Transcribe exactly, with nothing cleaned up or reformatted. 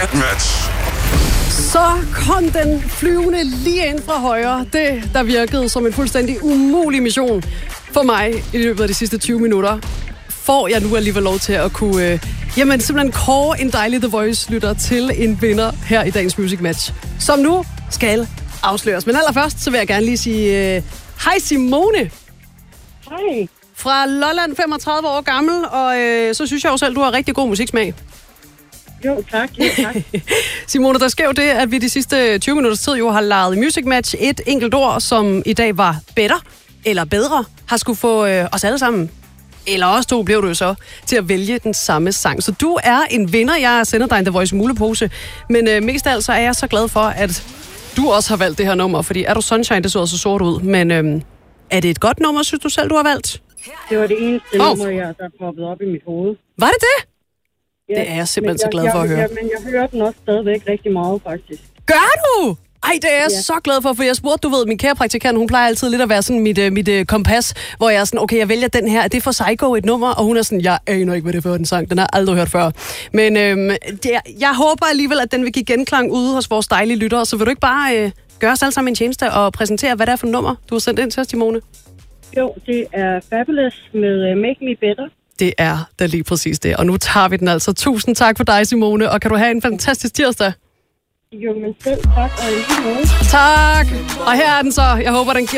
Music Match. Så kom den flyvende lige ind fra højre. Det, der virkede som en fuldstændig umulig mission for mig i løbet af de sidste tyve minutter, får jeg nu alligevel lov til at kunne... Øh, jamen, simpelthen kåre en dejlig The Voice-lytter til en vinder her i dagens Music Match, som nu skal afsløres. Men allerførst, så vil jeg gerne lige sige... Øh, Hej Simone. Hej. Fra Lolland, femogtredive år gammel, og øh, så synes jeg jo selv, du har rigtig god musiksmag. Jo, tak. Jo, tak. Simone, der sker jo det, at vi de sidste tyve minutters tid jo har lejet Music Match. Et enkelt ord, som i dag var better, eller bedre, har skulle få øh, os alle sammen, eller os to blev du jo så, til at vælge den samme sang. Så du er en vinder. Jeg sender dig en The Voice mulepose, men øh, mest af alt så er jeg så glad for, at du også har valgt det her nummer, fordi Er du Sunshine, det så også sort ud, men øh, er det et godt nummer, synes du selv, du har valgt? Det var det eneste oh. nummer, jeg der poppede op i mit hoved. Var det det? Ja, det er jeg simpelthen jeg, så glad for jeg, at høre. Jeg, men jeg hører den også stadigvæk rigtig meget, faktisk. Gør du? Ej, det er jeg ja. så glad for, for jeg spurgte, du ved, min kære praktikant, hun plejer altid lidt at være sådan mit, uh, mit uh, kompas, hvor jeg er sådan, okay, jeg vælger den her, er det for Psycho et nummer? Og hun er sådan, jeg aner ikke, hvad det er for en sang, den har jeg aldrig hørt før. Men øhm, det, jeg håber alligevel, at den vil give genklang ude hos vores dejlige lyttere, så vil du ikke bare uh, gøre os alle sammen en tjeneste og præsentere, hvad det er for et nummer, du har sendt ind til os, Simone? Jo, det er Fabulous med uh, Make Me Better. Det er da lige præcis det, og nu tager vi den altså. Tusind tak for dig, Simone, og kan du have en fantastisk tirsdag? Jo, men selv tak, og i lige måde. Tak! Og her er den så. Jeg håber, den giver